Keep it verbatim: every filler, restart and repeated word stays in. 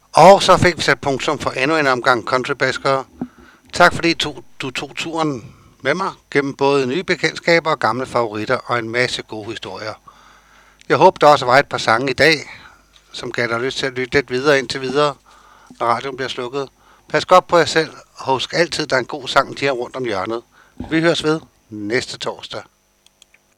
Og så fik vi sat punktum for endnu en omgang countrybaskere. Tak fordi du, du tog turen med mig gennem både nye bekendtskaber og gamle favoritter og en masse gode historier. Jeg håber, der også var et par sange i dag, som gav dig lyst til at lytte lidt videre indtil videre, når radioen bliver slukket. Pas godt på jer selv, og husk altid, der er en god sang, de her rundt om hjørnet. Vi høres ved næste torsdag.